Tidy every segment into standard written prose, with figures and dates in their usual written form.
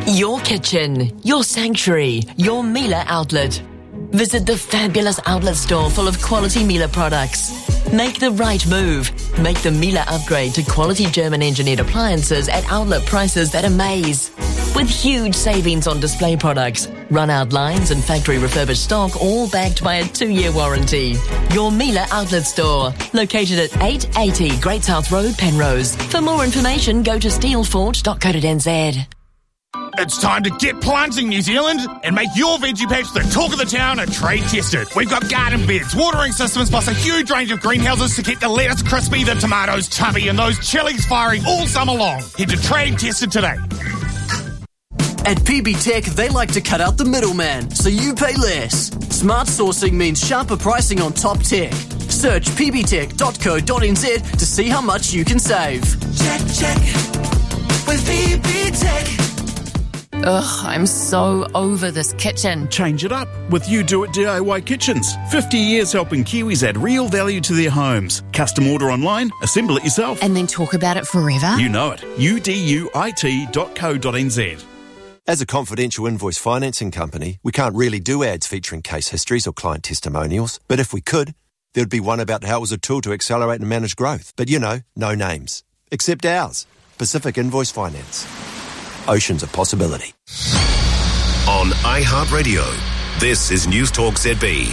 Your kitchen, your sanctuary, your Miele outlet. Visit the fabulous outlet store full of quality Miele products. Make the right move. Make the Miele upgrade to quality German-engineered appliances at outlet prices that amaze. With huge savings on display products, run-out lines and factory refurbished stock, all backed by a 2-year warranty. Your Miele outlet store, located at 880 Great South Road, Penrose. For more information, go to steelfort.co.nz. It's time to get planting, New Zealand, and make your veggie patch the talk of the town and trade tested. We've got garden beds, watering systems, plus a huge range of greenhouses to keep the lettuce crispy, the tomatoes chubby, and those chilies firing all summer long. Head to Trade Tested today. At PB Tech, they like to cut out the middleman, so you pay less. Smart sourcing means sharper pricing on top tech. Search pbtech.co.nz to see how much you can save. Check with PB Tech. Ugh, I'm so over this kitchen. Change it up with You Do It DIY Kitchens. 50 years helping Kiwis add real value to their homes. Custom order online, assemble it yourself. And then talk about it forever? You know it. uduit.co.nz. As a confidential invoice financing company, we can't really do ads featuring case histories or client testimonials. But if we could, there'd be one about how it was a tool to accelerate and manage growth. But no names. Except ours, Pacific Invoice Finance. Oceans of possibility. On iHeartRadio, this is News Talk ZB.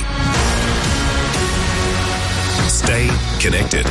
Stay connected.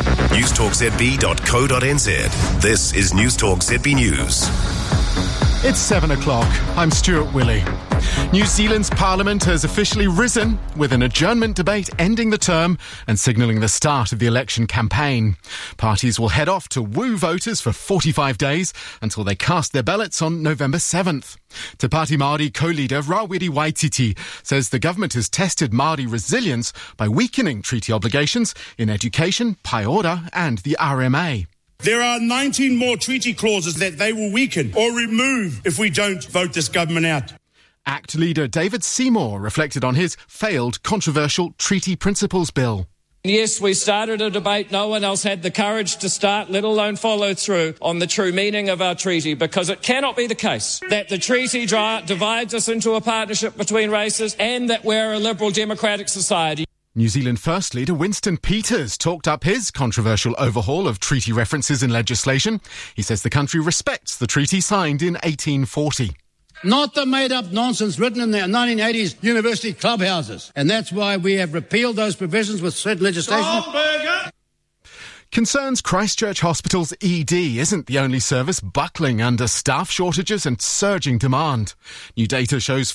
newstalkzb.co.nz. This is News Talk ZB News. It's 7 o'clock. I'm Stuart Willey. New Zealand's parliament has officially risen, with an adjournment debate ending the term and signalling the start of the election campaign. Parties will head off to woo voters for 45 days until they cast their ballots on November 7th. Te Pāti Māori co-leader Rawiri Waititi says the government has tested Māori resilience by weakening treaty obligations in education, pai ora and the RMA. There are 19 more treaty clauses that they will weaken or remove if we don't vote this government out. ACT leader David Seymour reflected on his failed controversial Treaty Principles Bill. Yes, we started a debate no one else had the courage to start, let alone follow through on the true meaning of our treaty, because it cannot be the case that the treaty divides us into a partnership between races and that we're a liberal democratic society. New Zealand First Leader Winston Peters talked up his controversial overhaul of treaty references in legislation. He says the country respects the treaty signed in 1840. Not the made-up nonsense written in the 1980s university clubhouses. And that's why we have repealed those provisions with certain legislation. Concerns Christchurch Hospital's ED isn't the only service buckling under staff shortages and surging demand. New data shows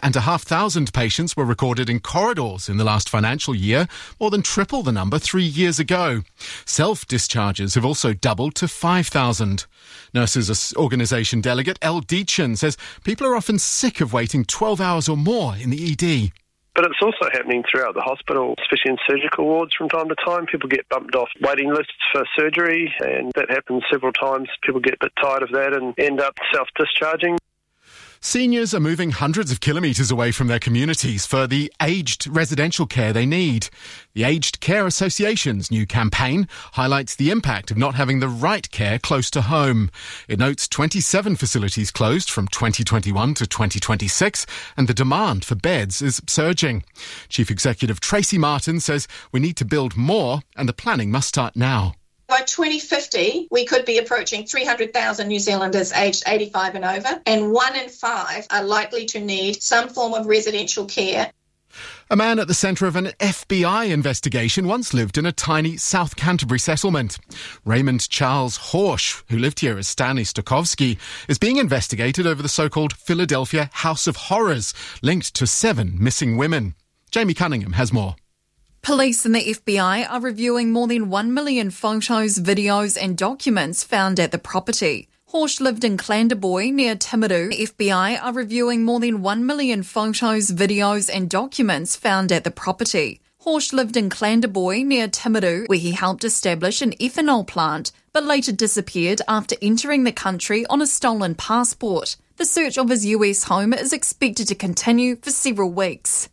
14,500 patients were recorded in corridors in the last financial year, more than triple the number 3 years ago. Self-discharges have also doubled to 5,000. Nurses Organisation delegate Elle Deachin says people are often sick of waiting 12 hours or more in the ED. But it's also happening throughout the hospital, especially in surgical wards from time to time. People get bumped off waiting lists for surgery, and that happens several times. People get a bit tired of that and end up self-discharging. Seniors are moving hundreds of kilometres away from their communities for the aged residential care they need. The Aged Care Association's new campaign highlights the impact of not having the right care close to home. It notes 27 facilities closed from 2021 to 2026, and the demand for beds is surging. Chief Executive Tracy Martin says we need to build more, and the planning must start now. By 2050, we could be approaching 300,000 New Zealanders aged 85 and over, and 1 in 5 are likely to need some form of residential care. A man at the centre of an FBI investigation once lived in a tiny South Canterbury settlement. Raymond Charles Horsch, who lived here as Stanley Stokowski, is being investigated over the so-called Philadelphia House of Horrors, linked to 7 missing women. Jamie Cunningham has more. Police and the FBI are reviewing more than 1 million photos, videos and documents found at the property. Horsch lived in Clandeboye near Timaru. The FBI are reviewing more than 1 million photos, videos and documents found at the property. Horsch lived in Clandeboye near Timaru, where he helped establish an ethanol plant, but later disappeared after entering the country on a stolen passport. The search of his US home is expected to continue for several weeks.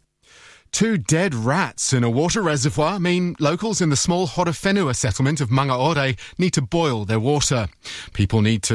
2 dead rats in a water reservoir mean locals in the small Horowhenua settlement of Mangaore need to boil their water. People need to